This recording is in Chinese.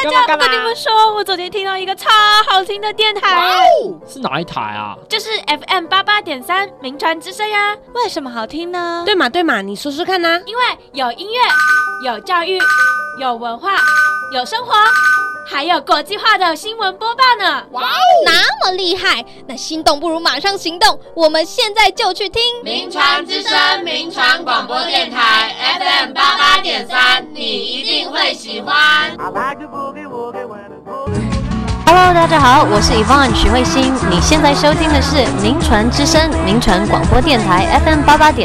家，我跟你们说，我昨天听到一个超好听的电台。 哇哦，是哪一台啊？ 就是 FM88.3名传之声呀。为什么好听呢？ 对嘛，你说说看啊。 因为有音乐，有教育，有文化，有生活，还有国际化的新闻播报呢。 哇哦，那么厉害！那心动不如马上行动，我们现在就去听名传之声名传广播电台 FM88.3，你一定会喜欢。 Hello， 大家好，我是 Yvonne 许慧欣，你现在收听的是名传之声名传广播电台 FM88.3。